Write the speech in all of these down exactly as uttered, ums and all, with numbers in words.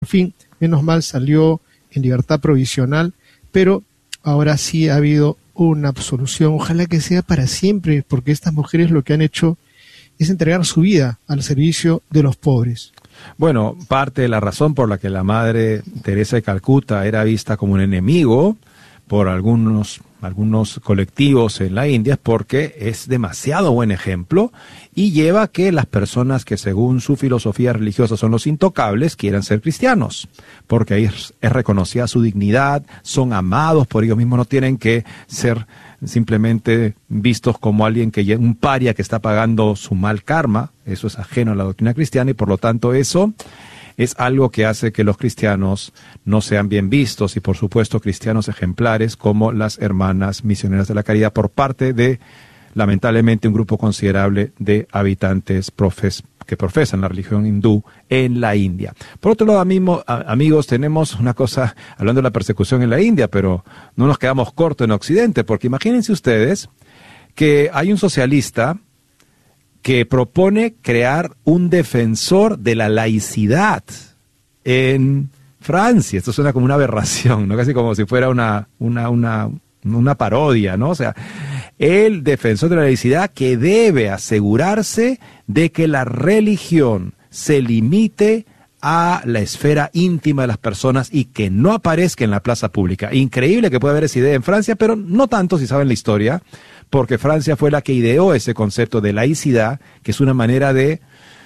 por fin, menos mal, salió en libertad provisional, pero ahora sí ha habido una absolución. Ojalá que sea para siempre, porque estas mujeres lo que han hecho es entregar su vida al servicio de los pobres. Bueno, parte de la razón por la que la Madre Teresa de Calcuta era vista como un enemigo por algunos, algunos colectivos en la India es porque es demasiado buen ejemplo y lleva a que las personas que según su filosofía religiosa son los intocables quieran ser cristianos, porque ahí es, es reconocida su dignidad, son amados por ellos mismos, no tienen que ser simplemente vistos como alguien que un paria que está pagando su mal karma. Eso es ajeno a la doctrina cristiana y por lo tanto eso es algo que hace que los cristianos no sean bien vistos y por supuesto cristianos ejemplares como las hermanas misioneras de la caridad por parte de lamentablemente un grupo considerable de habitantes profes, que profesan la religión hindú en la India. Por otro lado, amigos, amigos, tenemos una cosa, hablando de la persecución en la India, pero no nos quedamos cortos en Occidente, porque imagínense ustedes que hay un socialista que propone crear un defensor de la laicidad en Francia. Esto suena como una aberración, ¿no? Casi como si fuera una, una, una, una parodia, ¿no? O sea, el defensor de la laicidad que debe asegurarse de que la religión se limite a la esfera íntima de las personas y que no aparezca en la plaza pública. Increíble que pueda haber esa idea en Francia, pero no tanto si saben la historia, porque Francia fue la que ideó ese concepto de laicidad, que es una manera de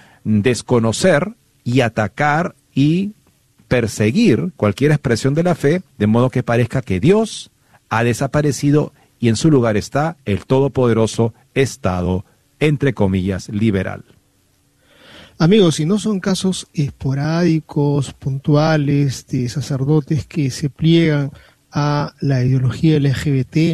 desconocer y atacar y perseguir cualquier expresión de la fe, de modo que parezca que Dios ha desaparecido y en su lugar está el todopoderoso Estado, entre comillas, liberal. Amigos, si no son casos esporádicos, puntuales, de sacerdotes que se pliegan a la ideología L G B T,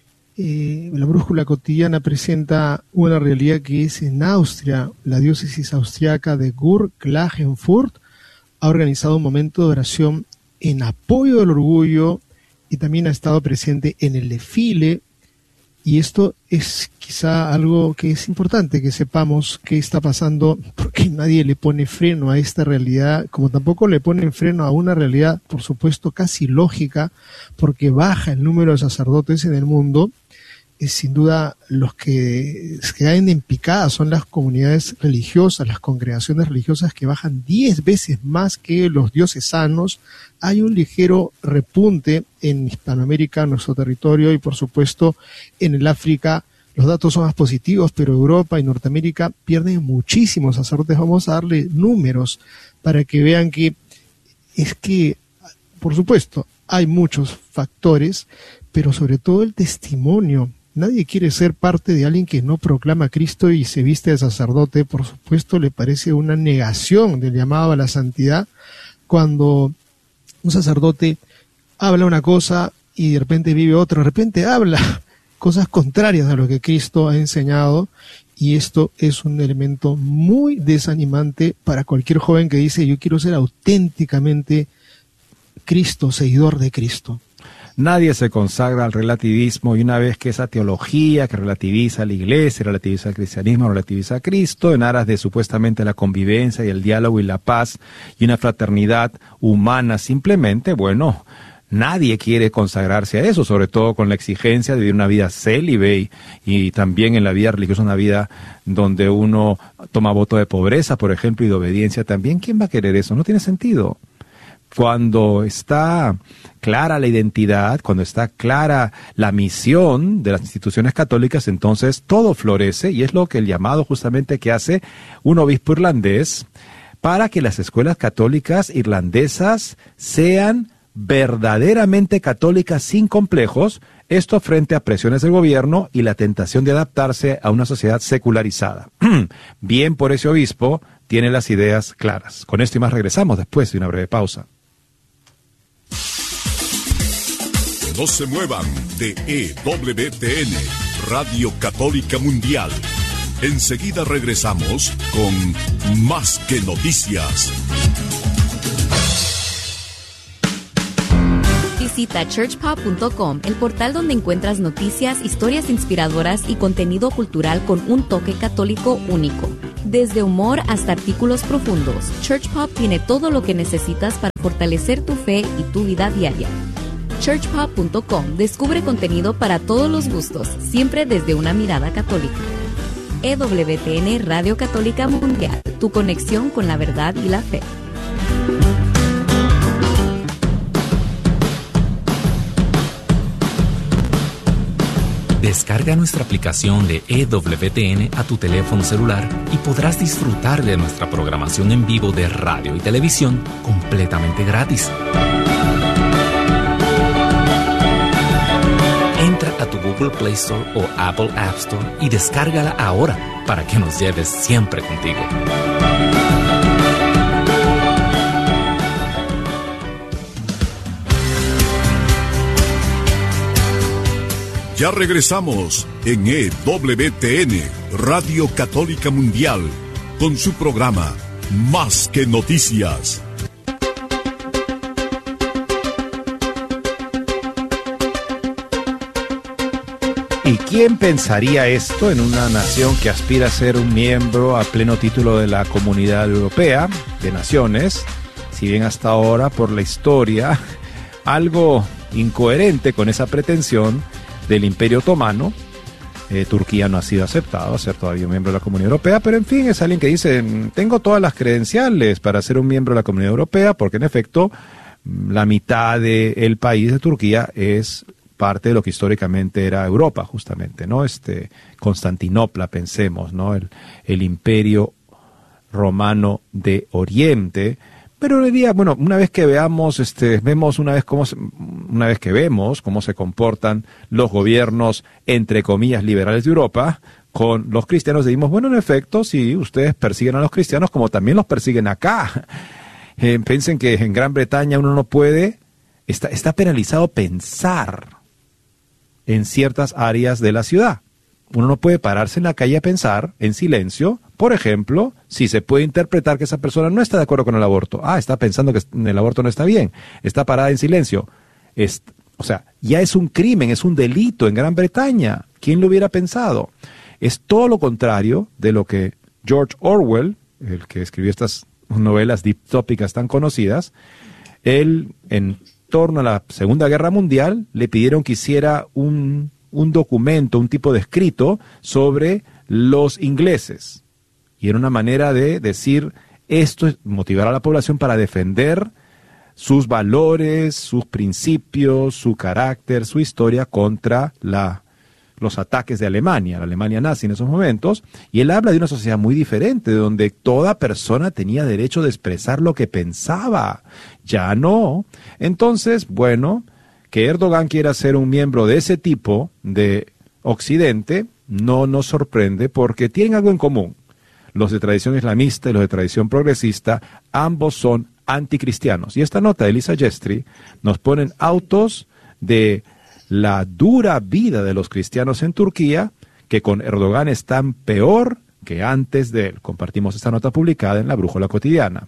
eh, la brújula cotidiana presenta una realidad que es en Austria. La diócesis austriaca de Gur-Klagenfurt ha organizado un momento de oración en apoyo del orgullo y también ha estado presente en el desfile. Y esto es quizá algo que es importante que sepamos qué está pasando, porque nadie le pone freno a esta realidad, como tampoco le ponen freno a una realidad, por supuesto, casi lógica, porque baja el número de sacerdotes en el mundo. Es sin duda los que se caen en picada son las comunidades religiosas, las congregaciones religiosas que bajan diez veces más que los diocesanos. Hay un ligero repunte en Hispanoamérica, nuestro territorio, y por supuesto en el África los datos son más positivos, pero Europa y Norteamérica pierden muchísimos sacerdotes. Vamos a darle números para que vean que es que, por supuesto, hay muchos factores, pero sobre todo el testimonio. Nadie quiere ser parte de alguien que no proclama a Cristo y se viste de sacerdote. Por supuesto, le parece una negación del llamado a la santidad cuando un sacerdote habla una cosa y de repente vive otra, de repente habla cosas contrarias a lo que Cristo ha enseñado, y esto es un elemento muy desanimante para cualquier joven que dice yo quiero ser auténticamente Cristo, seguidor de Cristo. Nadie se consagra al relativismo, y una vez que esa teología que relativiza a la iglesia, relativiza al cristianismo, relativiza a Cristo, en aras de supuestamente la convivencia y el diálogo y la paz y una fraternidad humana simplemente, bueno, nadie quiere consagrarse a eso, sobre todo con la exigencia de vivir una vida célibe y, y también en la vida religiosa una vida donde uno toma voto de pobreza, por ejemplo, y de obediencia también. ¿Quién va a querer eso? No tiene sentido. Cuando está clara la identidad, cuando está clara la misión de las instituciones católicas, entonces todo florece, y es lo que el llamado justamente que hace un obispo irlandés para que las escuelas católicas irlandesas sean verdaderamente católicas sin complejos, esto frente a presiones del gobierno y la tentación de adaptarse a una sociedad secularizada. Bien por ese obispo, tiene las ideas claras. Con esto y más regresamos después de una breve pausa. No se muevan de E W T N, Radio Católica Mundial. Enseguida regresamos con Más que Noticias. Visita church pop punto com, el portal donde encuentras noticias, historias inspiradoras y contenido cultural con un toque católico único. Desde humor hasta artículos profundos, Church Pop tiene todo lo que necesitas para fortalecer tu fe y tu vida diaria. church pop punto com descubre contenido para todos los gustos, siempre desde una mirada católica. E W T N Radio Católica Mundial, tu conexión con la verdad y la fe. Descarga nuestra aplicación de E W T N a tu teléfono celular y podrás disfrutar de nuestra programación en vivo de radio y televisión completamente gratis. Entra a tu Google Play Store o Apple App Store y descárgala ahora para que nos lleves siempre contigo. Ya regresamos en E W T N, Radio Católica Mundial, con su programa Más que Noticias. ¿Y quién pensaría esto en una nación que aspira a ser un miembro a pleno título de la Comunidad Europea de Naciones? Si bien hasta ahora, por la historia, algo incoherente con esa pretensión del Imperio Otomano, eh, Turquía no ha sido aceptado a ser todavía un miembro de la Comunidad Europea, pero en fin, es alguien que dice, tengo todas las credenciales para ser un miembro de la Comunidad Europea, porque en efecto, la mitad del país de Turquía es parte de lo que históricamente era Europa, justamente, ¿no? Este, Constantinopla, pensemos, ¿no? El, el Imperio Romano de Oriente. Pero hoy día, bueno, una vez que veamos, este, vemos una vez cómo, se, una vez que vemos cómo se comportan los gobiernos, entre comillas, liberales de Europa, con los cristianos, decimos, bueno, en efecto, sí, ustedes persiguen a los cristianos como también los persiguen acá. Eh, piensen que en Gran Bretaña uno no puede, está, está penalizado pensar en ciertas áreas de la ciudad. Uno no puede pararse en la calle a pensar en silencio. Por ejemplo, si se puede interpretar que esa persona no está de acuerdo con el aborto. Ah, está pensando que el aborto no está bien. Está parada en silencio. Es, o sea, ya es un crimen, es un delito en Gran Bretaña. ¿Quién lo hubiera pensado? Es todo lo contrario de lo que George Orwell, el que escribió estas novelas distópicas tan conocidas, él, en torno a la Segunda Guerra Mundial, le pidieron que hiciera un... un documento, un tipo de escrito sobre los ingleses. Y era una manera de decir, esto es motivar a la población para defender sus valores, sus principios, su carácter, su historia contra la, los ataques de Alemania, la Alemania nazi en esos momentos. Y él habla de una sociedad muy diferente, donde toda persona tenía derecho de expresar lo que pensaba. Ya no. Entonces, bueno, que Erdogan quiera ser un miembro de ese tipo de Occidente no nos sorprende porque tienen algo en común. Los de tradición islamista y los de tradición progresista, ambos son anticristianos. Y esta nota de Lisa Jestri nos ponen autos de la dura vida de los cristianos en Turquía, que con Erdogan están peor que antes de él. Compartimos esta nota publicada en La Brújula Cotidiana.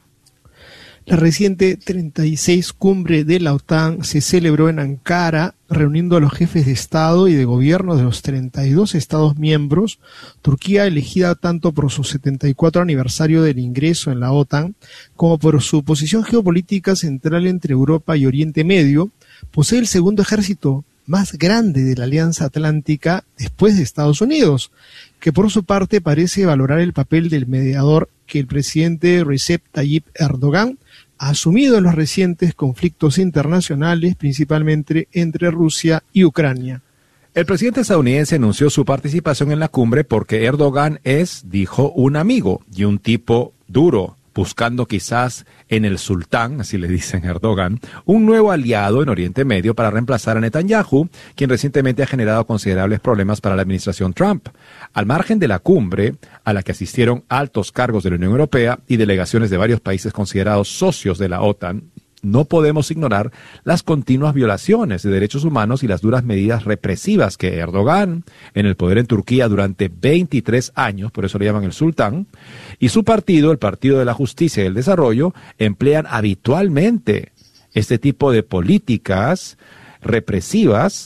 La reciente treinta y seis cumbre de la OTAN se celebró en Ankara, reuniendo a los jefes de Estado y de gobierno de los treinta y dos Estados miembros. Turquía, elegida tanto por su setenta y cuatro aniversario del ingreso en la OTAN, como por su posición geopolítica central entre Europa y Oriente Medio, posee el segundo ejército más grande de la Alianza Atlántica después de Estados Unidos, que por su parte parece valorar el papel del mediador que el presidente Recep Tayyip Erdogan ha asumido en los recientes conflictos internacionales, principalmente entre Rusia y Ucrania. El presidente estadounidense anunció su participación en la cumbre porque Erdogan es, dijo, un amigo y un tipo duro, buscando quizás en el sultán, así le dicen a Erdogan, un nuevo aliado en Oriente Medio para reemplazar a Netanyahu, quien recientemente ha generado considerables problemas para la administración Trump. Al margen de la cumbre, a la que asistieron altos cargos de la Unión Europea y delegaciones de varios países considerados socios de la OTAN, no podemos ignorar las continuas violaciones de derechos humanos y las duras medidas represivas que Erdogan, en el poder en Turquía durante veintitrés años, por eso le llaman el sultán, y su partido, el Partido de la Justicia y el Desarrollo, emplean habitualmente este tipo de políticas represivas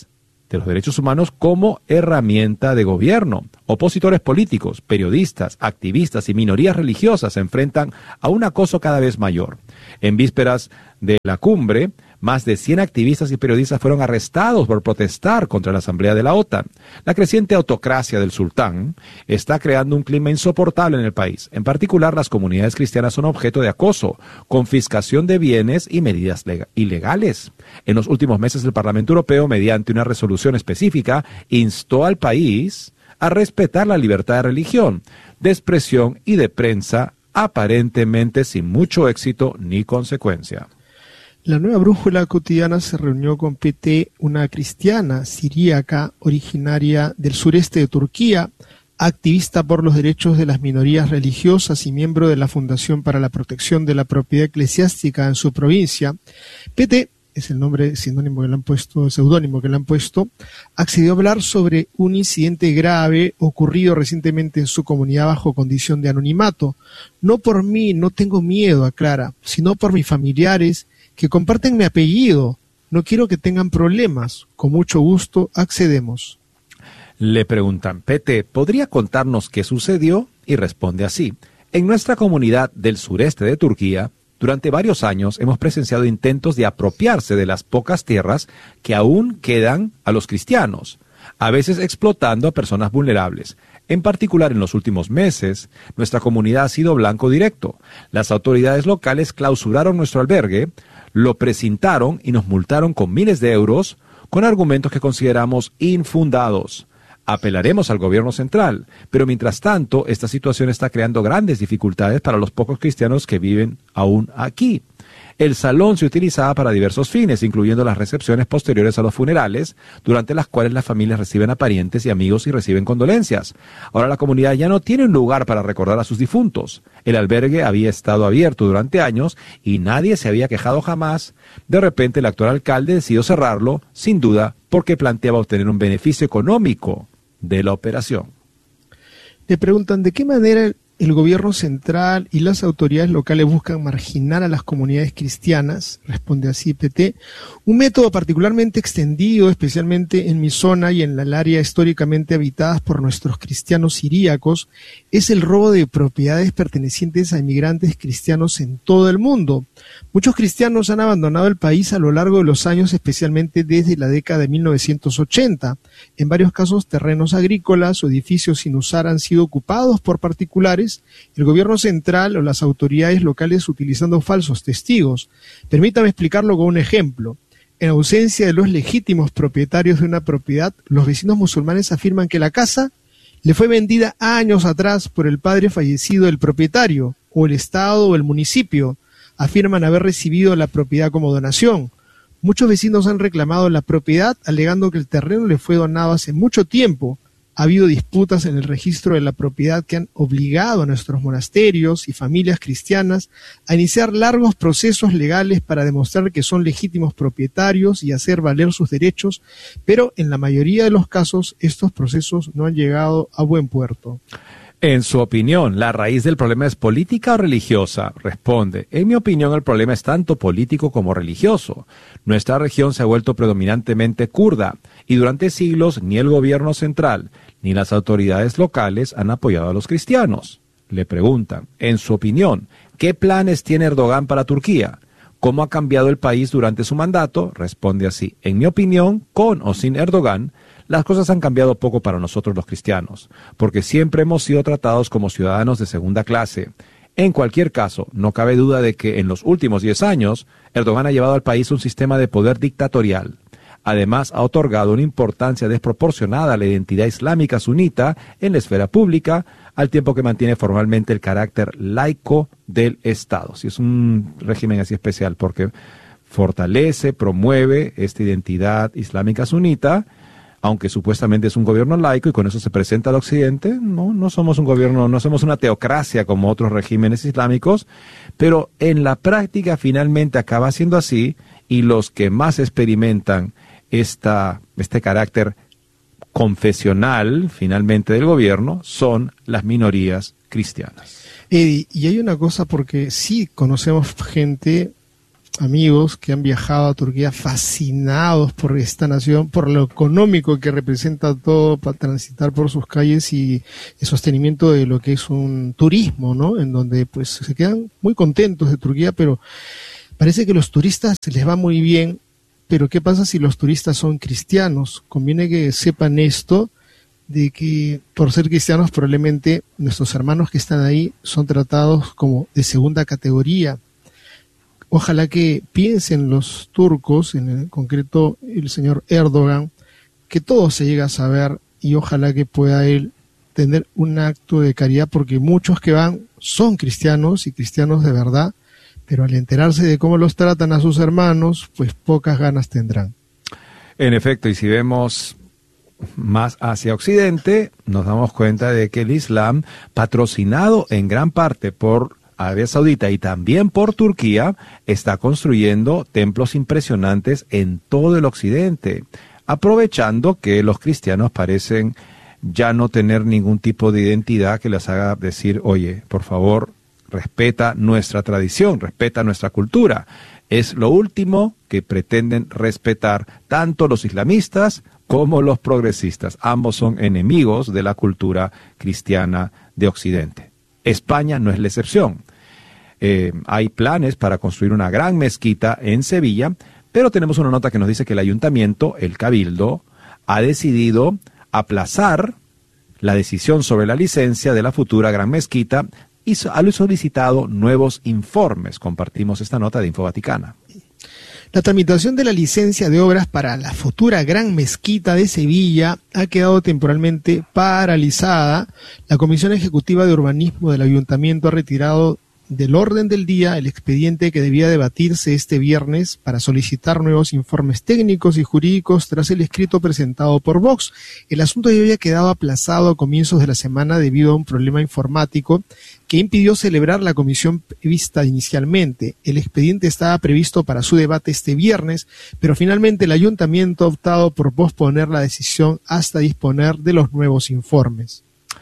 de los derechos humanos como herramienta de gobierno. Opositores políticos, periodistas, activistas y minorías religiosas se enfrentan a un acoso cada vez mayor. En vísperas de la cumbre, más de cien activistas y periodistas fueron arrestados por protestar contra la Asamblea de la OTAN. La creciente autocracia del sultán está creando un clima insoportable en el país. En particular, las comunidades cristianas son objeto de acoso, confiscación de bienes y medidas ilegales. En los últimos meses, el Parlamento Europeo, mediante una resolución específica, instó al país a respetar la libertad de religión, de expresión y de prensa, aparentemente sin mucho éxito ni consecuencia. La Nueva Brújula Cotidiana se reunió con P T, una cristiana siríaca originaria del sureste de Turquía, activista por los derechos de las minorías religiosas y miembro de la Fundación para la Protección de la Propiedad Eclesiástica en su provincia. P T, es el nombre sinónimo que le han puesto, el seudónimo que le han puesto, accedió a hablar sobre un incidente grave ocurrido recientemente en su comunidad bajo condición de anonimato. No por mí, no tengo miedo, aclara, sino por mis familiares que comparten mi apellido. No quiero que tengan problemas. Con mucho gusto accedemos. Le preguntan, P T, ¿podría contarnos qué sucedió? Y responde así. En nuestra comunidad del sureste de Turquía, durante varios años hemos presenciado intentos de apropiarse de las pocas tierras que aún quedan a los cristianos, a veces explotando a personas vulnerables. En particular, en los últimos meses, nuestra comunidad ha sido blanco directo. Las autoridades locales clausuraron nuestro albergue, lo precintaron y nos multaron con miles de euros con argumentos que consideramos infundados. Apelaremos al gobierno central, pero mientras tanto, esta situación está creando grandes dificultades para los pocos cristianos que viven aún aquí. El salón se utilizaba para diversos fines, incluyendo las recepciones posteriores a los funerales, durante las cuales las familias reciben a parientes y amigos y reciben condolencias. Ahora la comunidad ya no tiene un lugar para recordar a sus difuntos. El albergue había estado abierto durante años y nadie se había quejado jamás. De repente el actual alcalde decidió cerrarlo, sin duda, porque planteaba obtener un beneficio económico de la operación. Le preguntan de qué manera el gobierno central y las autoridades locales buscan marginar a las comunidades cristianas. Responde así P T. Un método particularmente extendido, especialmente en mi zona y en el área históricamente habitadas por nuestros cristianos siríacos, es el robo de propiedades pertenecientes a inmigrantes cristianos en todo el mundo. Muchos cristianos han abandonado el país a lo largo de los años, especialmente desde la década de mil novecientos ochenta. En varios casos, terrenos agrícolas o edificios sin usar han sido ocupados por particulares, el gobierno central o las autoridades locales utilizando falsos testigos. Permítame explicarlo con un ejemplo. En ausencia de los legítimos propietarios de una propiedad, los vecinos musulmanes afirman que la casa le fue vendida años atrás por el padre fallecido del propietario, o el Estado o el municipio afirman haber recibido la propiedad como donación. Muchos vecinos han reclamado la propiedad alegando que el terreno le fue donado hace mucho tiempo. Ha habido disputas en el registro de la propiedad que han obligado a nuestros monasterios y familias cristianas a iniciar largos procesos legales para demostrar que son legítimos propietarios y hacer valer sus derechos, pero en la mayoría de los casos estos procesos no han llegado a buen puerto. En su opinión, ¿la raíz del problema es política o religiosa? Responde, en mi opinión el problema es tanto político como religioso. Nuestra región se ha vuelto predominantemente kurda y durante siglos ni el gobierno central ni las autoridades locales han apoyado a los cristianos. Le preguntan, en su opinión, ¿qué planes tiene Erdogan para Turquía? ¿Cómo ha cambiado el país durante su mandato? Responde así, en mi opinión, con o sin Erdogan, las cosas han cambiado poco para nosotros los cristianos, porque siempre hemos sido tratados como ciudadanos de segunda clase. En cualquier caso, no cabe duda de que en los últimos diez años, Erdogan ha llevado al país un sistema de poder dictatorial. Además, ha otorgado una importancia desproporcionada a la identidad islámica sunita en la esfera pública, al tiempo que mantiene formalmente el carácter laico del Estado. Sí, es un régimen así especial porque fortalece, promueve esta identidad islámica sunita, aunque supuestamente es un gobierno laico y con eso se presenta al occidente. No, no somos un gobierno, no somos una teocracia como otros regímenes islámicos, pero en la práctica finalmente acaba siendo así y los que más experimentan esta, este carácter confesional finalmente del gobierno son las minorías cristianas. Eddie, y hay una cosa porque sí conocemos gente amigos que han viajado a Turquía fascinados por esta nación, por lo económico que representa todo para transitar por sus calles y el sostenimiento de lo que es un turismo, ¿no? En donde pues se quedan muy contentos de Turquía, pero parece que los turistas se les va muy bien, pero ¿qué pasa si los turistas son cristianos? Conviene que sepan esto, de que por ser cristianos probablemente nuestros hermanos que están ahí son tratados como de segunda categoría. Ojalá que piensen los turcos, en el concreto el señor Erdogan, que todo se llega a saber y ojalá que pueda él tener un acto de caridad, porque muchos que van son cristianos y cristianos de verdad, pero al enterarse de cómo los tratan a sus hermanos, pues pocas ganas tendrán. En efecto, y si vemos más hacia Occidente, nos damos cuenta de que el Islam, patrocinado en gran parte por Arabia Saudita y también por Turquía, está construyendo templos impresionantes en todo el Occidente, aprovechando que los cristianos parecen ya no tener ningún tipo de identidad que les haga decir, oye, por favor, respeta nuestra tradición, respeta nuestra cultura. Es lo último que pretenden respetar tanto los islamistas como los progresistas. Ambos son enemigos de la cultura cristiana de Occidente. España no es la excepción. Eh, hay planes para construir una gran mezquita en Sevilla, pero tenemos una nota que nos dice que el ayuntamiento, el Cabildo, ha decidido aplazar la decisión sobre la licencia de la futura gran mezquita y ha solicitado nuevos informes. Compartimos esta nota de Info Vaticana. La tramitación de la licencia de obras para la futura Gran Mezquita de Sevilla ha quedado temporalmente paralizada. La Comisión Ejecutiva de Urbanismo del Ayuntamiento ha retirado del orden del día el expediente que debía debatirse este viernes para solicitar nuevos informes técnicos y jurídicos tras el escrito presentado por Vox. El asunto ya había quedado aplazado a comienzos de la semana debido a un problema informático que impidió celebrar la comisión vista inicialmente. El expediente estaba previsto para su debate este viernes, pero finalmente el ayuntamiento ha optado por posponer la decisión hasta disponer de los nuevos informes.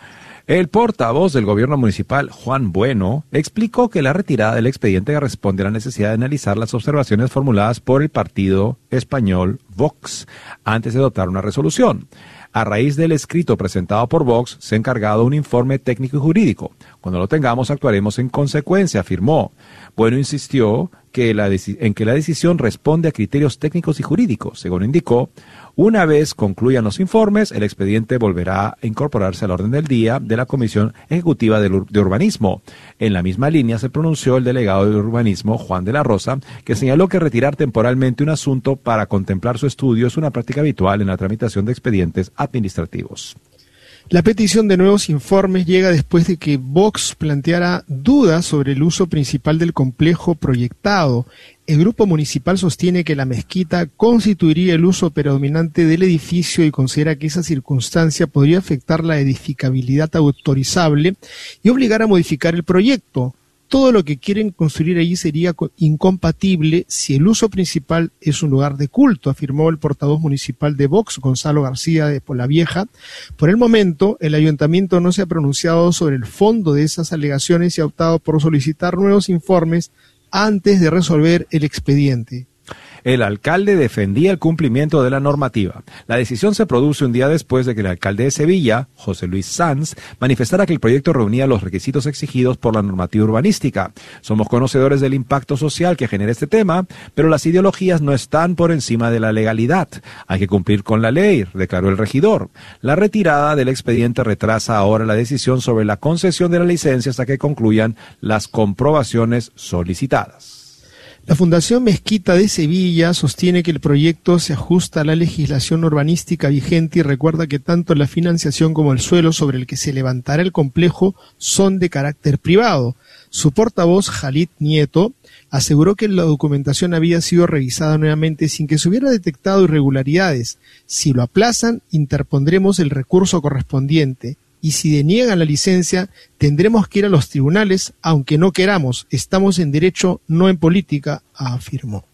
El portavoz del gobierno municipal, Juan Bueno, explicó que la retirada del expediente responde a la necesidad de analizar las observaciones formuladas por el partido español Vox antes de adoptar una resolución. A raíz del escrito presentado por Vox, se ha encargado un informe técnico y jurídico. Cuando lo tengamos, actuaremos en consecuencia, afirmó. Bueno insistió que la en que la decisión responde a criterios técnicos y jurídicos. Según indicó, una vez concluyan los informes, el expediente volverá a incorporarse al orden del día de la Comisión Ejecutiva de, Ur- de Urbanismo. En la misma línea se pronunció el delegado de Urbanismo, Juan de la Rosa, que señaló que retirar temporalmente un asunto para contemplar su estudio es una práctica habitual en la tramitación de expedientes administrativos. La petición de nuevos informes llega después de que Vox planteara dudas sobre el uso principal del complejo proyectado. El grupo municipal sostiene que la mezquita constituiría el uso predominante del edificio y considera que esa circunstancia podría afectar la edificabilidad autorizable y obligar a modificar el proyecto. Todo lo que quieren construir allí sería incompatible si el uso principal es un lugar de culto, afirmó el portavoz municipal de Vox, Gonzalo García de Polavieja. Por el momento, el ayuntamiento no se ha pronunciado sobre el fondo de esas alegaciones y ha optado por solicitar nuevos informes antes de resolver el expediente. El alcalde defendía el cumplimiento de la normativa. La decisión se produce un día después de que el alcalde de Sevilla, José Luis Sanz, manifestara que el proyecto reunía los requisitos exigidos por la normativa urbanística. Somos conocedores del impacto social que genera este tema, pero las ideologías no están por encima de la legalidad. Hay que cumplir con la ley, declaró el regidor. La retirada del expediente retrasa ahora la decisión sobre la concesión de la licencia hasta que concluyan las comprobaciones solicitadas. La Fundación Mezquita de Sevilla sostiene que el proyecto se ajusta a la legislación urbanística vigente y recuerda que tanto la financiación como el suelo sobre el que se levantará el complejo son de carácter privado. Su portavoz, Jalid Nieto, aseguró que la documentación había sido revisada nuevamente sin que se hubiera detectado irregularidades. Si lo aplazan, interpondremos el recurso correspondiente. Y si deniegan la licencia, tendremos que ir a los tribunales, aunque no queramos. Estamos en derecho, no en política, afirmó.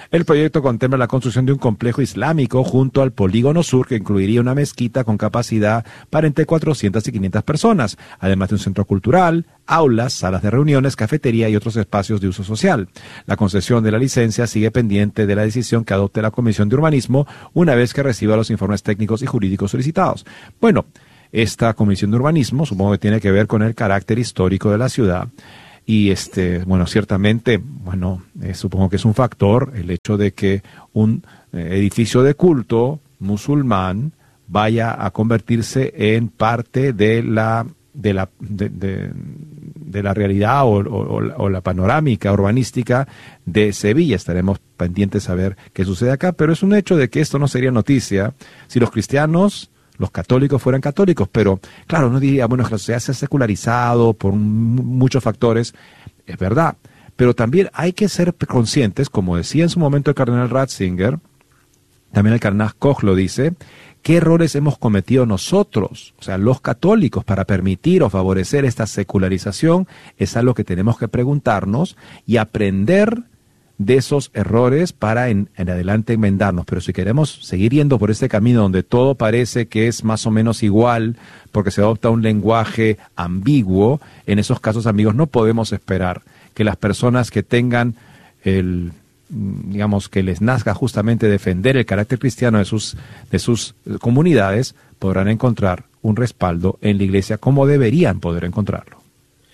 El proyecto contempla la construcción de un complejo islámico junto al Polígono Sur que incluiría una mezquita con capacidad para entre cuatrocientas y quinientas personas, además de un centro cultural, aulas, salas de reuniones, cafetería y otros espacios de uso social. La concesión de la licencia sigue pendiente de la decisión que adopte la Comisión de Urbanismo una vez que reciba los informes técnicos y jurídicos solicitados. Bueno, esta Comisión de Urbanismo supongo que tiene que ver con el carácter histórico de la ciudad. Y este, bueno, ciertamente, bueno, eh, supongo que es un factor el hecho de que un eh, edificio de culto musulmán vaya a convertirse en parte de la de la de, de, de la realidad o, o, o la panorámica urbanística de Sevilla. Estaremos pendientes a ver qué sucede acá, pero es un hecho de que esto no sería noticia si los cristianos, los católicos fueran católicos, pero claro, uno diría, bueno, que la sociedad se ha secularizado por muchos factores, es verdad, pero también hay que ser conscientes, como decía en su momento el cardenal Ratzinger, también el cardenal Koch lo dice, qué errores hemos cometido nosotros, o sea, los católicos, para permitir o favorecer esta secularización. Es algo que tenemos que preguntarnos y aprender de esos errores para en, en adelante enmendarnos. Pero si queremos seguir yendo por este camino donde todo parece que es más o menos igual porque se adopta un lenguaje ambiguo, en esos casos, amigos, no podemos esperar que las personas que tengan el, digamos, que les nazca justamente defender el carácter cristiano de sus, de sus comunidades, podrán encontrar un respaldo en la iglesia como deberían poder encontrarlo.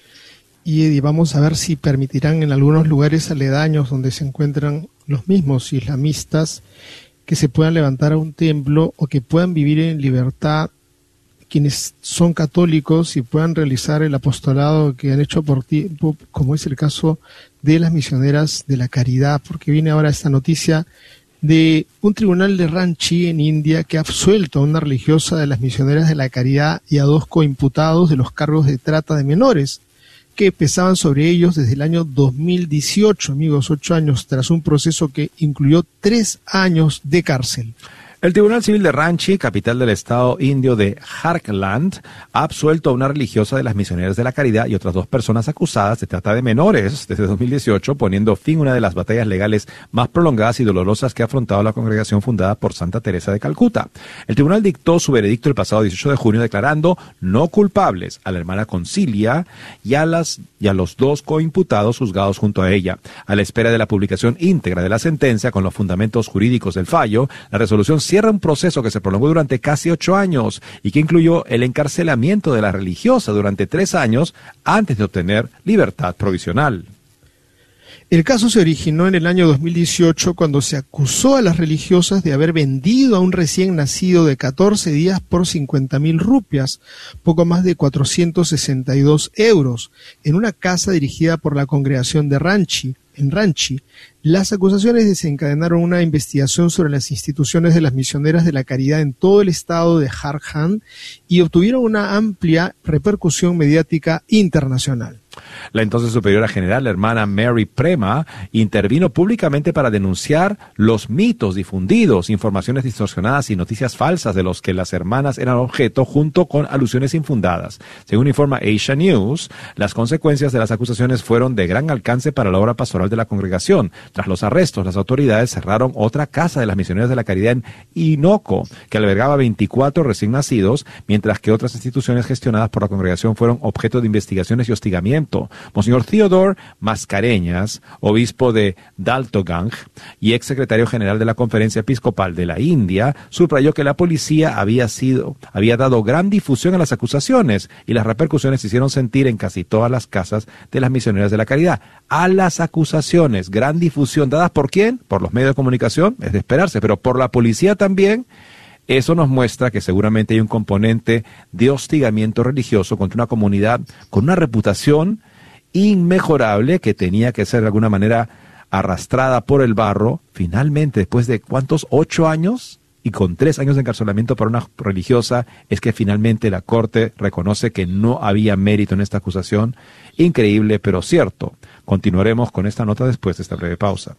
Y vamos a ver si permitirán en algunos lugares aledaños donde se encuentran los mismos islamistas que se puedan levantar a un templo o que puedan vivir en libertad quienes son católicos y puedan realizar el apostolado que han hecho por tiempo, como es el caso de las misioneras de la caridad, porque viene ahora esta noticia de un tribunal de Ranchi en India que ha absuelto a una religiosa de las misioneras de la caridad y a dos coimputados de los cargos de trata de menores que pesaban sobre ellos desde el año dos mil dieciocho, amigos, ocho años, tras un proceso que incluyó tres años de cárcel. El Tribunal Civil de Ranchi, capital del estado indio de Jharkhand, ha absuelto a una religiosa de las misioneras de la caridad y otras dos personas acusadas de trata de menores desde dos mil dieciocho, poniendo fin a una de las batallas legales más prolongadas y dolorosas que ha afrontado la congregación fundada por Santa Teresa de Calcuta. El tribunal dictó su veredicto el pasado dieciocho de junio declarando no culpables a la hermana Concilia y a, las, y a los dos coimputados juzgados junto a ella. A la espera de la publicación íntegra de la sentencia con los fundamentos jurídicos del fallo, la resolución cierra un proceso que se prolongó durante casi ocho años y que incluyó el encarcelamiento de la religiosa durante tres años antes de obtener libertad provisional. El caso se originó en el año dos mil dieciocho cuando se acusó a las religiosas de haber vendido a un recién nacido de catorce días por cincuenta mil rupias, poco más de cuatrocientos sesenta y dos euros, en una casa dirigida por la congregación de Ranchi. En Ranchi, las acusaciones desencadenaron una investigación sobre las instituciones de las misioneras de la caridad en todo el estado de Jharkhand y obtuvieron una amplia repercusión mediática internacional. La entonces superiora general, la hermana Mary Prema, intervino públicamente para denunciar los mitos difundidos, informaciones distorsionadas y noticias falsas de los que las hermanas eran objeto, junto con alusiones infundadas. Según informa Asia News, las consecuencias de las acusaciones fueron de gran alcance para la obra pastoral de la congregación. Tras los arrestos, las autoridades cerraron otra casa de las misioneras de la caridad en Inoko, que albergaba veinticuatro recién nacidos, mientras que otras instituciones gestionadas por la congregación fueron objeto de investigaciones y hostigamiento. Monseñor Theodore Mascareñas, obispo de Daltogang y exsecretario general de la Conferencia Episcopal de la India, subrayó que la policía había sido, había dado gran difusión a las acusaciones y las repercusiones se hicieron sentir en casi todas las casas de las misioneras de la caridad. A las acusaciones, gran difusión, ¿dadas por quién? Por los medios de comunicación, es de esperarse, pero por la policía también. Eso nos muestra que seguramente hay un componente de hostigamiento religioso contra una comunidad con una reputación inmejorable que tenía que ser de alguna manera arrastrada por el barro. Finalmente, después de ¿cuántos? ¿Ocho años? Y con tres años de encarcelamiento para una religiosa, es que finalmente la Corte reconoce que no había mérito en esta acusación. Increíble, pero cierto. Continuaremos con esta nota después de esta breve pausa.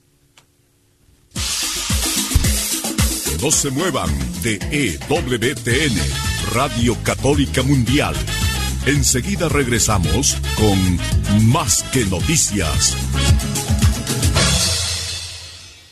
No se muevan de E W T N, Radio Católica Mundial. Enseguida regresamos con Más que Noticias.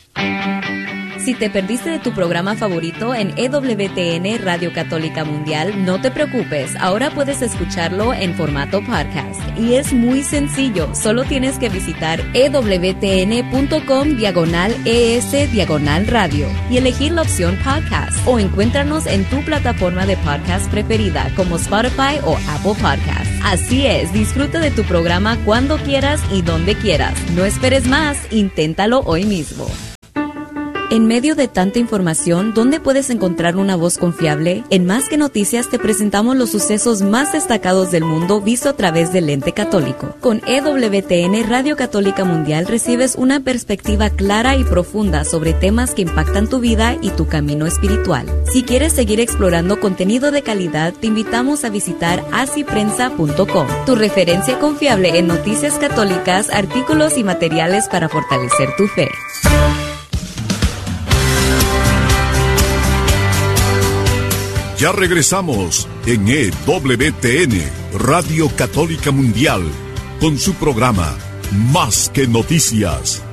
Si te perdiste de tu programa favorito en E W T N Radio Católica Mundial, no te preocupes, ahora puedes escucharlo en formato podcast. Y es muy sencillo, solo tienes que visitar ewtn.com diagonal ES diagonal radio y elegir la opción podcast, o encuéntranos en tu plataforma de podcast preferida como Spotify o Apple Podcasts. Así es, disfruta de tu programa cuando quieras y donde quieras. No esperes más, inténtalo hoy mismo. En medio de tanta información, ¿dónde puedes encontrar una voz confiable? En Más que Noticias te presentamos los sucesos más destacados del mundo visto a través del lente católico. Con E W T N Radio Católica Mundial recibes una perspectiva clara y profunda sobre temas que impactan tu vida y tu camino espiritual. Si quieres seguir explorando contenido de calidad, te invitamos a visitar así prensa punto com, tu referencia confiable en noticias católicas, artículos y materiales para fortalecer tu fe. Ya regresamos en E W T N, Radio Católica Mundial, con su programa Más que Noticias.